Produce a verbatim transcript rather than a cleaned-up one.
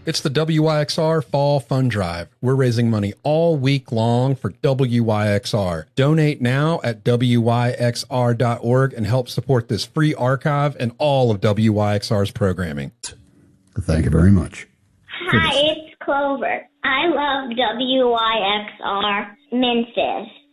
It's the W Y X R Fall Fund Drive. We're raising money all week long for W Y X R. Donate now at W Y X R dot org and help support this free archive and all of W Y X R's programming. Thank you very much. Hi, it's Clover. I love W Y X R Memphis.